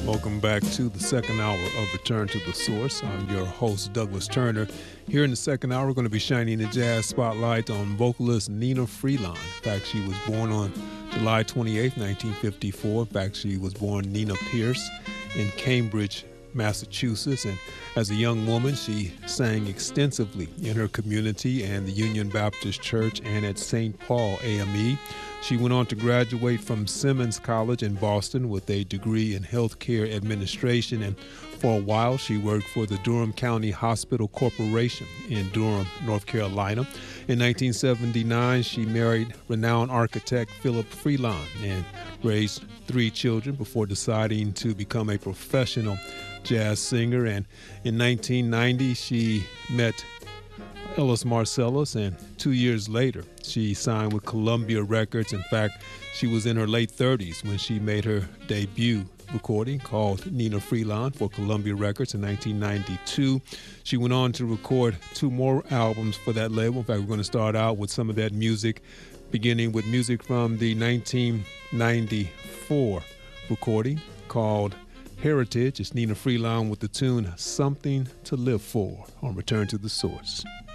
Welcome back to the second hour of Return to the Source. I'm your host, Douglas Turner. Here in the second hour, we're going to be shining the jazz spotlight on vocalist Nina Freelon. In fact, she was born on July 28, 1954. In fact, she was born Nina Pierce in Cambridge, Massachusetts. And as a young woman, she sang extensively in her community and the Union Baptist Church and at St. Paul AME. She went on to graduate from Simmons College in Boston with a degree in healthcare administration, and for a while she worked for the Durham County Hospital Corporation in Durham, North Carolina. In 1979, she married renowned architect Philip Freelon and raised 3 children before deciding to become a professional jazz singer. And in 1990, she met Ellis Marsalis, and 2 years later, she signed with Columbia Records. In fact, she was in her late 30s when she made her debut recording called Nina Freelon for Columbia Records in 1992. She went on to record 2 more albums for that label. In fact, we're going to start out with some of that music, beginning with music from the 1994 recording called Heritage. It's Nina Freelon with the tune Something to Live For on Return to the Source.